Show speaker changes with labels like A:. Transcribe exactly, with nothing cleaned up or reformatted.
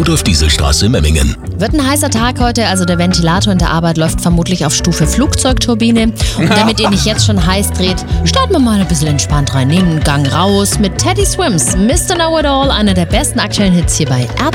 A: Rudolf-Diesel-Straße, Memmingen.
B: Wird ein heißer Tag heute, also der Ventilator in der Arbeit läuft vermutlich auf Stufe Flugzeugturbine. Und damit ihr nicht jetzt schon heiß dreht, starten wir mal ein bisschen entspannt rein. Nehmen einen Gang raus mit Teddy Swims, Mister Know-It-All, einer der besten aktuellen Hits hier bei R